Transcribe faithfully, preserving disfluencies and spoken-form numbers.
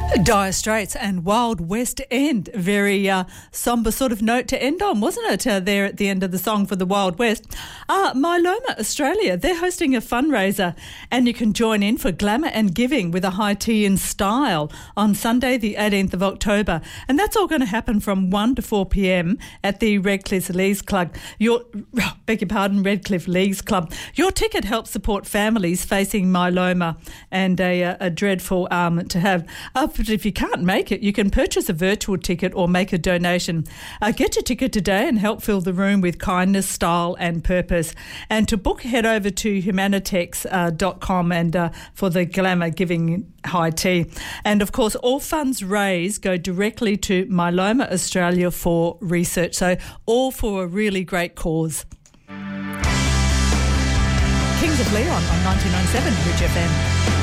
Dire Straits and Wild West End. Very uh, sombre sort of note to end on, wasn't it, uh, there at the end of the song for the Wild West. Uh, Myeloma Australia, they're hosting a fundraiser and you can join in for Glamour and Giving with a high tea in style on Sunday the eighteenth of October. And that's all going to happen from one to four p.m. at the Redcliffe Leagues Club. Your, beg your pardon, Redcliffe Leagues Club. Your ticket helps support families facing myeloma and a, a, a dreadful ailment to have. Uh, But if you can't make it, you can purchase a virtual ticket or make a donation. Uh, get your ticket today and help fill the room with kindness, style and purpose. And to book, head over to humanitex dot com and uh, for the Glamour Giving High Tea. And, of course, all funds raised go directly to Myeloma Australia for research. So all for a really great cause. Kings of Leon on ninety-nine point seven Ridge F M.